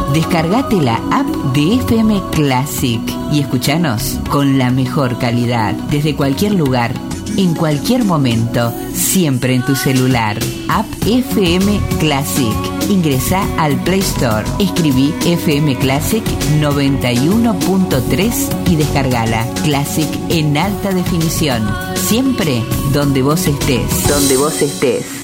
Descargate la app de FM Classic y escuchanos con la mejor calidad, desde cualquier lugar, en cualquier momento, siempre en tu celular. App FM Classic. Ingresa al Play Store, escribí FM Classic 91.3 y descargala. Classic en alta definición. Siempre donde vos estés. Donde vos estés.